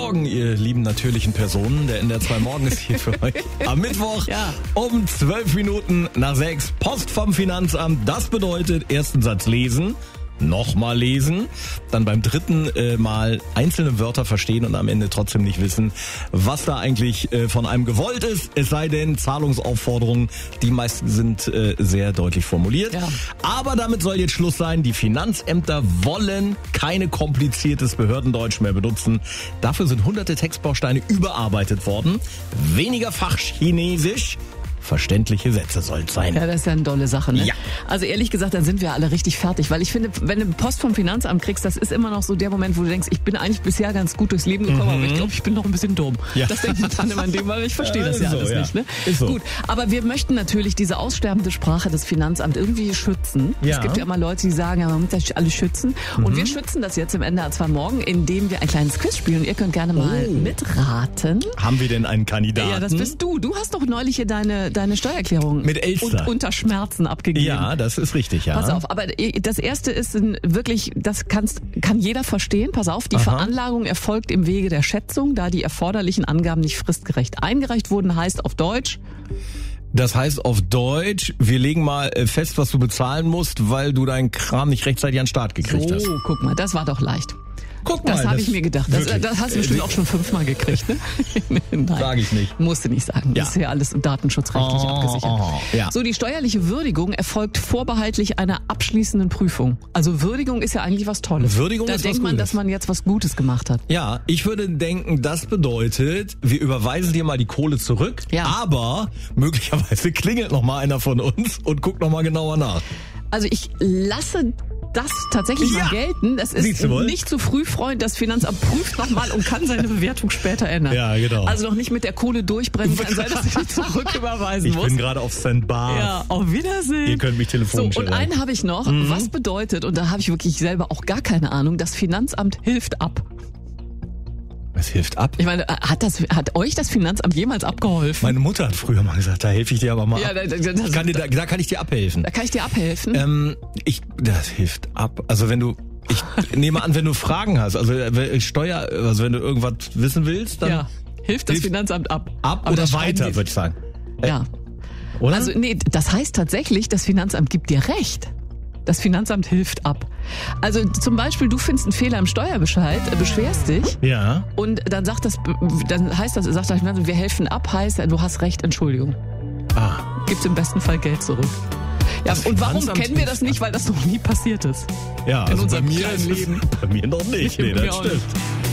Morgen, ihr lieben natürlichen Personen. Der NDR 2 Morgen ist hier für euch am Mittwoch um 12 Minuten nach 6. Post vom Finanzamt. Das bedeutet, ersten Satz lesen, nochmal lesen, dann beim dritten Mal einzelne Wörter verstehen und am Ende trotzdem nicht wissen, was da eigentlich von einem gewollt ist. Es sei denn, Zahlungsaufforderungen, die meisten sind sehr deutlich formuliert. Ja. Aber damit soll jetzt Schluss sein. Die Finanzämter wollen keine kompliziertes Behördendeutsch mehr benutzen. Dafür sind hunderte Textbausteine überarbeitet worden. Weniger Fachchinesisch. Verständliche Sätze soll es sein. Ja, das ist ja eine tolle Sache, ne? Ja. Also ehrlich gesagt, dann sind wir alle richtig fertig, weil ich finde, wenn du Post vom Finanzamt kriegst, das ist immer noch so der Moment, wo du denkst, ich bin eigentlich bisher ganz gut durchs Leben gekommen, aber ich glaube, ich bin noch ein bisschen dumm. Ja. Das denkt man dann immer in dem, weil ich verstehe das ja alles nicht, ne? Ist so. Gut, aber wir möchten natürlich diese aussterbende Sprache des Finanzamts irgendwie schützen. Ja. Es gibt ja immer Leute, die sagen, ja, man muss das alles schützen. Und wir schützen das jetzt im NDR 2 Morgen, indem wir ein kleines Quiz spielen. Und ihr könnt gerne mal mitraten. Haben wir denn einen Kandidaten? Ja, das bist du. Du hast doch neulich hier deine Steuererklärung mit Elster unter Schmerzen abgegeben. Ja, das ist richtig, ja. Pass auf, aber das erste ist wirklich, das kann jeder verstehen. Pass auf, die Veranlagung erfolgt im Wege der Schätzung, da die erforderlichen Angaben nicht fristgerecht eingereicht wurden, heißt auf Deutsch. Das heißt auf Deutsch, wir legen mal fest, was du bezahlen musst, weil du deinen Kram nicht rechtzeitig an den Start gekriegt hast. Oh, guck mal, das war doch leicht. Guck mal, das habe ich mir gedacht. Das hast du bestimmt auch schon 5-mal gekriegt, ne? Nein, sage ich nicht. Musst du nicht sagen. Ja. Das ist ja alles datenschutzrechtlich abgesichert. Ja. So, die steuerliche Würdigung erfolgt vorbehaltlich einer abschließenden Prüfung. Also Würdigung ist ja eigentlich was Tolles. Würdigung da ist denkt was man, Gutes. dass man jetzt was Gutes gemacht hat. Ja, ich würde denken, das bedeutet, wir überweisen dir mal die Kohle zurück, aber möglicherweise klingelt noch mal einer von uns und guckt noch mal genauer nach. Also ich lasse das tatsächlich mal gelten. Das ist nicht zu früh, Freund. Das Finanzamt prüft nochmal und kann seine Bewertung später ändern. Ja, genau. Also noch nicht mit der Kohle durchbrennen. Kann sein, dass ich die zurücküberweisen muss. Ich bin gerade auf Standby. Ja, auf Wiedersehen. Ihr könnt mich telefonisch So, und einen habe ich noch. Was bedeutet, und da habe ich wirklich selber auch gar keine Ahnung, das Finanzamt hilft ab. Was hilft ab? Ich meine, hat euch das Finanzamt jemals abgeholfen? Meine Mutter hat früher mal gesagt, da helfe ich dir aber mal ab. Da kann ich dir abhelfen. Da kann ich dir abhelfen? Das hilft ab. Also ich nehme an, wenn du Fragen hast, also wenn du irgendwas wissen willst, dann hilft das Finanzamt ab. Ab oder weiter, würde ich sagen. Ja. Oder? Also nee, das heißt tatsächlich, das Finanzamt gibt dir recht. Das Finanzamt hilft ab. Also zum Beispiel, du findest einen Fehler im Steuerbescheid, beschwerst dich. Ja. Und dann sagt das Finanzamt, wir helfen ab, heißt, du hast recht, Entschuldigung. Gibt's im besten Fall Geld zurück. Ja, und warum kennen wir das nicht? Weil das noch nie passiert ist. Ja, in also unserem kleinen Leben. Bei mir noch nicht. Nee, das stimmt.